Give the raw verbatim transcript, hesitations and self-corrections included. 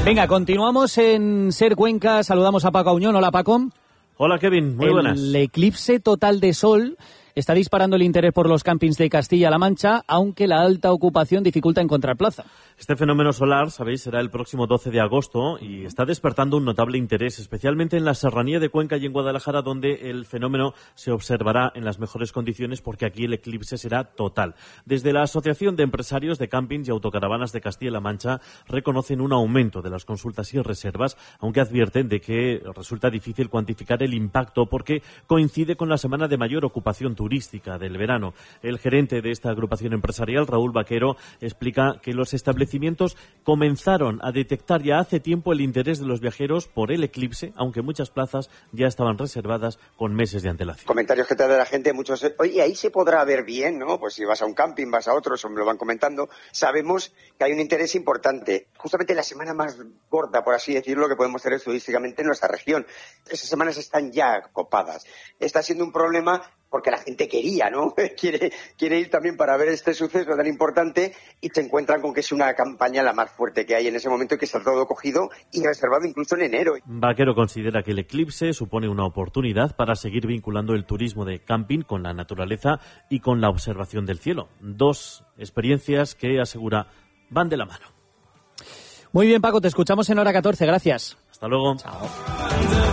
Venga, continuamos en Ser Cuenca. Saludamos a Paco Auñón. Hola, Paco. Hola, Kevin. Muy buenas. El eclipse total de sol está disparando el interés por los campings de Castilla-La Mancha, aunque la alta ocupación dificulta encontrar plaza. Este fenómeno solar, sabéis, será el próximo doce de agosto y está despertando un notable interés, especialmente en la serranía de Cuenca y en Guadalajara, donde el fenómeno se observará en las mejores condiciones porque aquí el eclipse será total. Desde la Asociación de Empresarios de Campings y Autocaravanas de Castilla-La Mancha reconocen un aumento de las consultas y reservas, aunque advierten de que resulta difícil cuantificar el impacto porque coincide con la semana de mayor ocupación turística del verano. El gerente de esta agrupación empresarial, Raúl Vaquero, explica que los establecimientos comenzaron a detectar ya hace tiempo el interés de los viajeros por el eclipse, aunque muchas plazas ya estaban reservadas con meses de antelación. Comentarios que te da la gente, muchos, oye, ahí se podrá ver bien, ¿no? Pues si vas a un camping, vas a otro, eso me lo van comentando. Sabemos que hay un interés importante. Justamente la semana más gorda, por así decirlo, que podemos tener turísticamente en nuestra región. Esas semanas están ya copadas. Está siendo un problema porque la gente quería, ¿no? quiere, quiere ir también para ver este suceso tan importante y se encuentran con que es una campaña la más fuerte que hay en ese momento y que está todo cogido y reservado incluso en enero. Vaquero considera que el eclipse supone una oportunidad para seguir vinculando el turismo de camping con la naturaleza y con la observación del cielo. Dos experiencias que, asegura, van de la mano. Muy bien, Paco, te escuchamos en hora catorce. Gracias. Hasta luego. Chao.